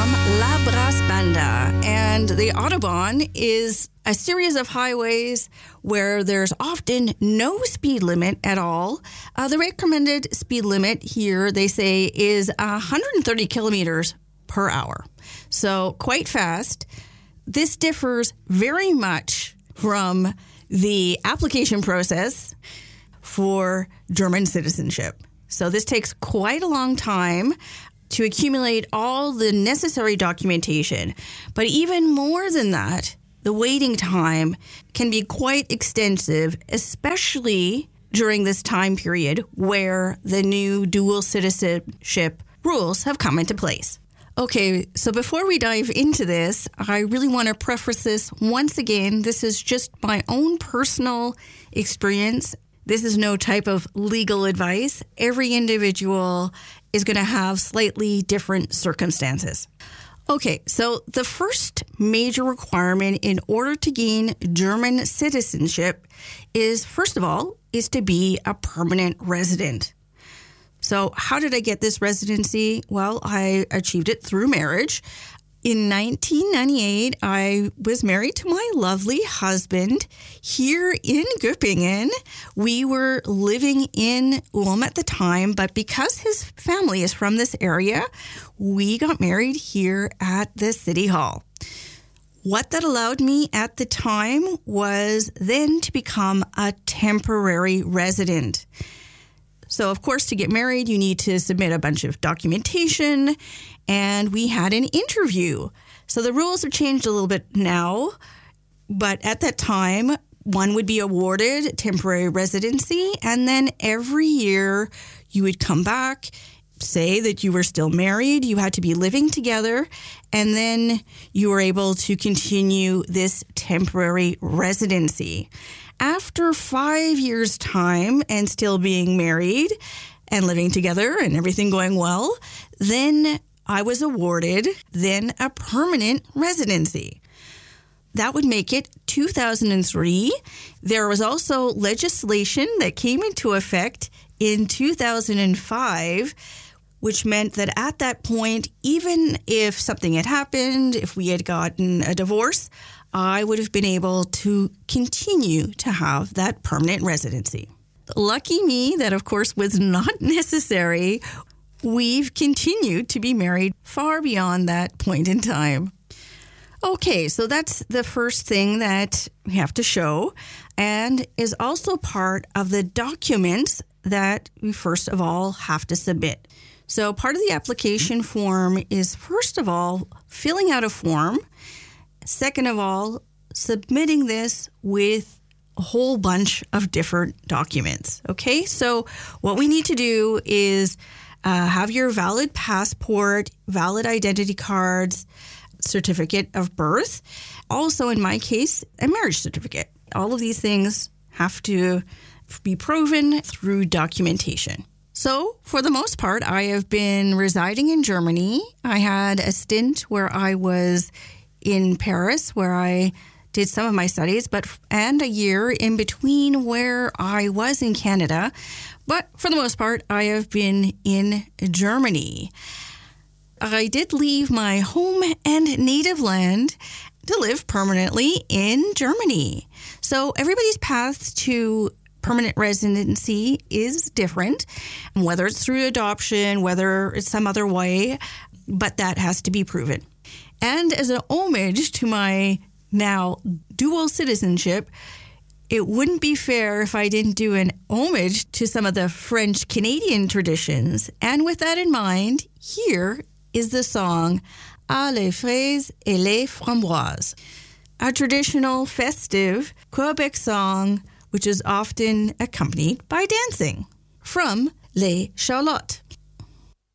from La Brass Banda. And the Autobahn is a series of highways where there's often no speed limit at all. The recommended speed limit here, they say, is 130 kilometers per hour. So quite fast. This differs very much from the application process for German citizenship. So this takes quite a long time to accumulate all the necessary documentation. But even more than that, the waiting time can be quite extensive, especially during this time period where the new dual citizenship rules have come into place. Okay, so before we dive into this, I really want to preface this once again. This is just my own personal experience. This is no type of legal advice. Every individual is going to have slightly different circumstances. Okay, so the first major requirement in order to gain German citizenship is, first of all, is to be a permanent resident. So how did I get this residency? Well, I achieved it through marriage. In 1998, I was married to my lovely husband here in Göppingen. We were living in Ulm at the time, but because his family is from this area, we got married here at the City Hall. What that allowed me at the time was then to become a temporary resident. So, of course, to get married, you need to submit a bunch of documentation, and we had an interview. So the rules have changed a little bit now, but at that time, one would be awarded temporary residency, and then every year you would come back, say that you were still married, you had to be living together, and then you were able to continue this temporary residency. After 5 years' time and still being married and living together and everything going well, then I was awarded then a permanent residency. That would make it 2003. There was also legislation that came into effect in 2005, which meant that at that point, even if something had happened, if we had gotten a divorce, I would have been able to continue to have that permanent residency. Lucky me, that of course was not necessary. We've continued to be married far beyond that point in time. Okay, so that's the first thing that we have to show, and is also part of the documents that we first of all have to submit. So part of the application form is, first of all, filling out a form. Second of all, submitting this with a whole bunch of different documents. Okay, so what we need to do is have your valid passport, valid identity cards, certificate of birth. Also, in my case, a marriage certificate. All of these things have to be proven through documentation. So, for the most part, I have been residing in Germany. I had a stint where I was in Paris, where I did some of my studies, and a year in between where I was in Canada. But for the most part, I have been in Germany. I did leave my home and native land to live permanently in Germany. So everybody's path to permanent residency is different, whether it's through adoption, whether it's some other way, but that has to be proven. And as an homage to my now dual citizenship, it wouldn't be fair if I didn't do an homage to some of the French-Canadian traditions. And with that in mind, here is the song "Ah, les fraises et les framboises," a traditional festive Quebec song which is often accompanied by dancing, from Les Charlottes.